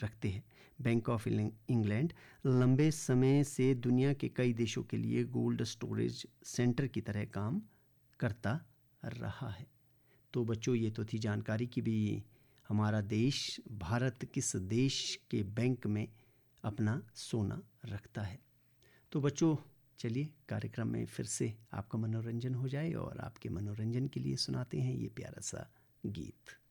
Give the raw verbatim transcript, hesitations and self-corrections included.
रखते हैं। Bank of England लंबे समय से दुनिया के कई देशों के लिए गोल्ड स्टोरेज सेंटर की तरह काम करता रहा है। तो बच्चों, ये तो थी जानकारी कि भी हमारा देश, भारत, किस देश के बैंक में अपना सोना रखता है। तो बच्चों, चलिए कार्यक्रम में फिर से आपका मनोरंजन हो जाए और आपके मनोरंजन के लिए सुनाते हैं ये प्यारा सा गीत।